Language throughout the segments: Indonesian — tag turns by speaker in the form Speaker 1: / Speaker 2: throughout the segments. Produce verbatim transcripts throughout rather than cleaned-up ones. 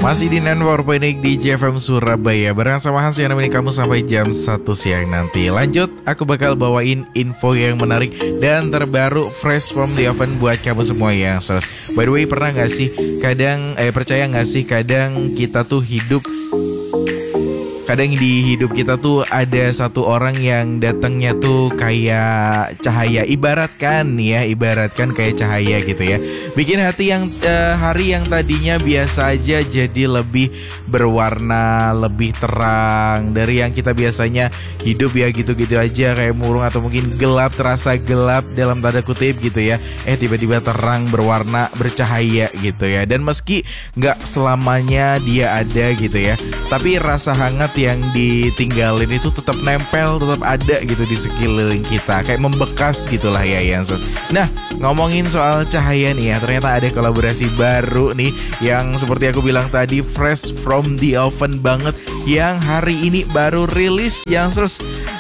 Speaker 1: Masih di sembilan puluh empat di J F M Surabaya. Bareng sama Hans yang nemenin kamu sampai jam satu siang nanti. Lanjut, aku bakal bawain info yang menarik dan terbaru, fresh from the oven buat kamu semua yang sales. By the way, pernah gak sih kadang, eh percaya gak sih kadang kita tuh hidup, kadang di hidup kita tuh ada satu orang yang datangnya tuh kayak cahaya, ibaratkan ya, ibaratkan kayak cahaya gitu ya. Bikin hati yang uh, hari yang tadinya biasa aja jadi lebih berwarna, lebih terang dari yang kita biasanya hidup ya gitu-gitu aja kayak murung atau mungkin gelap, terasa gelap dalam tanda kutip gitu ya. Eh tiba-tiba terang, berwarna, bercahaya gitu ya. Dan meski nggak selamanya dia ada gitu ya, tapi rasa hangat yang ditinggalin itu tetap nempel, tetap ada gitu di sekeliling kita, kayak membekas gitulah ya Yanses. Nah, ngomongin soal cahaya nih ya, ternyata ada kolaborasi baru nih yang seperti aku bilang tadi, fresh from the oven banget, yang hari ini baru rilis Yanses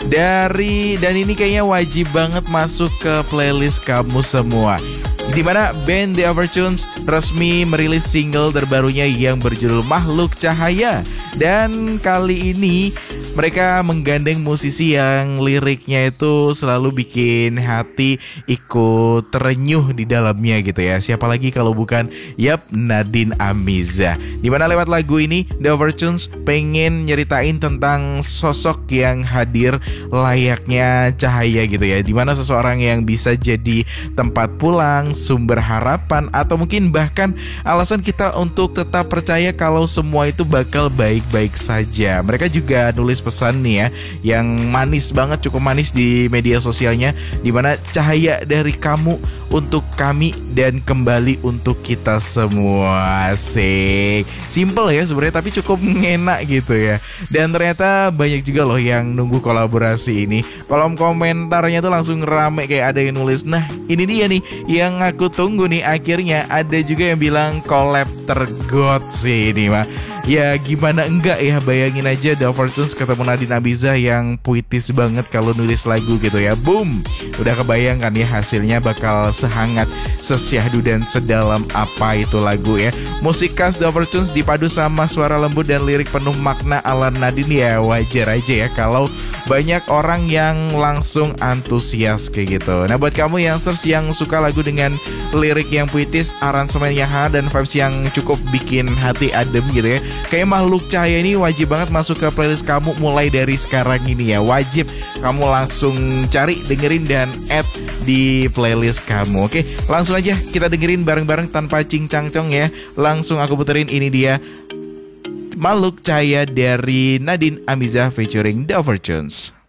Speaker 1: dari, dan ini kayaknya wajib banget masuk ke playlist kamu semua. Di mana band The Overtones resmi merilis single terbarunya yang berjudul Makhluk Cahaya. Dan kali ini mereka menggandeng musisi yang liriknya itu selalu bikin hati ikut terenyuh di dalamnya gitu ya. Siapa lagi kalau bukan, yap, Nadine Amiza. Dimana lewat lagu ini The Overtones pengen nyeritain tentang sosok yang hadir layaknya cahaya gitu ya, dimana seseorang yang bisa jadi tempat pulang, sumber harapan, atau mungkin bahkan alasan kita untuk tetap percaya kalau semua itu bakal baik-baik saja. Mereka juga nulis pesan nih ya, yang manis banget, cukup manis di media sosialnya, dimana cahaya dari kamu untuk kami dan kembali untuk kita semua. Asik, simple ya sebenarnya, tapi cukup ngena gitu ya. Dan ternyata banyak juga loh yang nunggu kolaborasi ini. Kolom komentarnya tuh langsung rame, kayak ada yang nulis, nah ini dia nih yang aku tunggu nih akhirnya. Ada juga yang bilang collab tergot sih ini mah. Ya gimana enggak ya, bayangin aja The Overtones ketemu Nadine Amiza yang puitis banget kalau nulis lagu gitu ya. Boom, udah kebayang kan ya hasilnya bakal sehangat, sesyahdu dan sedalam apa itu lagu ya. Musik khas The Overtones dipadu sama suara lembut dan lirik penuh makna ala Nadine, ya wajar aja ya kalau banyak orang yang langsung antusias kayak gitu. Nah buat kamu yang search yang suka lagu dengan lirik yang puitis, aransemen yang hangat, dan vibes yang cukup bikin hati adem gitu ya, kayak Makhluk Cahaya ini wajib banget masuk ke playlist kamu mulai dari sekarang ini ya. Wajib kamu langsung cari, dengerin, dan add di playlist kamu. Oke, langsung aja kita dengerin bareng-bareng tanpa cincang-cong ya. Langsung aku puterin, ini dia Makhluk Cahaya dari Nadine Amiza featuring The Overtones.